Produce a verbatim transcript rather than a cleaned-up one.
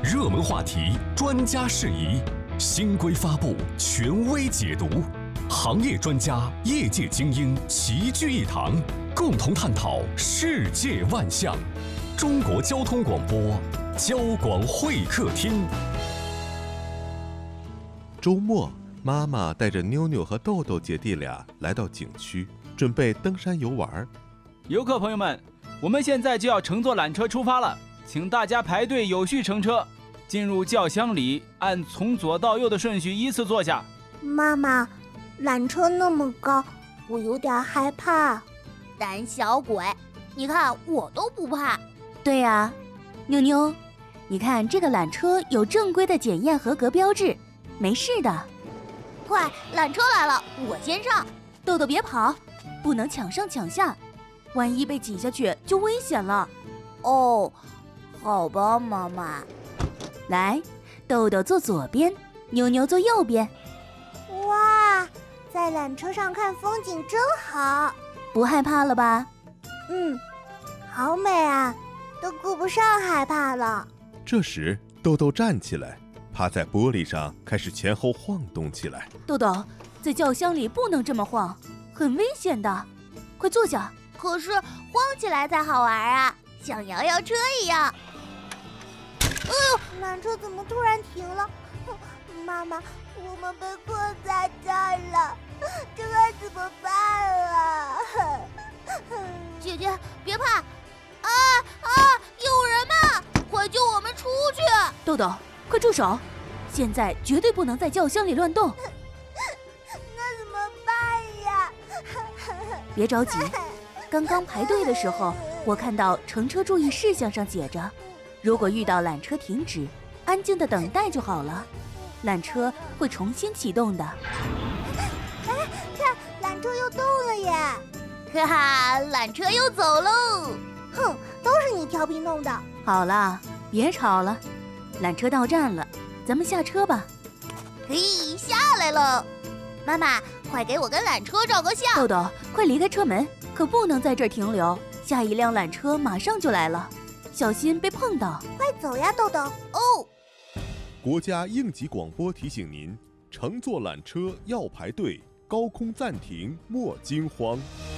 热门话题，专家释疑，新规发布，权威解读，行业专家、业界精英齐聚一堂，共同探讨世界万象。中国交通广播，交广会客厅。 周末，妈妈带着妞妞和豆豆姐弟俩来到景区，准备登山游玩。 游客朋友们，我们现在就要乘坐缆车出发了，请大家排队有序乘车，进入轿厢里，按从左到右的顺序依次坐下。 妈妈，缆车那么高，我有点害怕。 胆小鬼，你看我都不怕。 对呀、啊，妞妞，你看这个缆车有正规的检验合格标志，没事的。 快，缆车来了，我先上。 豆豆别跑，不能抢上抢下，万一被挤下去就危险了。 哦，好吧，妈妈。 来，豆豆坐左边，妞妞坐右边。 哇，在缆车上看风景真好。 不害怕了吧？ 嗯，好美啊，都顾不上害怕了。 这时，豆豆站起来，趴在玻璃上开始前后晃动起来。 豆豆，在轿厢里不能这么晃，很危险的，快坐下。 可是晃起来才好玩啊，像摇摇车一样。 哎呦，缆车怎么突然停了？妈妈，我们被困在这儿了，这该怎么办啊？ 姐姐别怕，啊啊！有人吗？快救我们出去！ 豆豆，快住手！现在绝对不能在轿厢里乱动。 那怎么办呀？ 别着急，刚刚排队的时候，我看到乘车注意事项上写着，如果遇到缆车停止，安静的等待就好了，缆车会重新启动的。 哎，看，缆车又动了耶！ 哈哈，缆车又走喽！ 哼，都是你调皮弄的。 好了，别吵了，缆车到站了，咱们下车吧。 嘿，下来了！妈妈，快给我跟缆车照个相。 豆豆，快离开车门，可不能在这儿停留，下一辆缆车马上就来了，小心被碰到。 快走呀，豆豆！ 哦。 国家应急广播提醒您：乘坐缆车要排队，高空暂停莫惊慌。